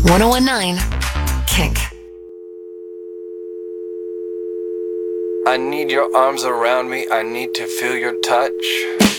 1019 Kink. I need your arms around me, I need to feel your touch.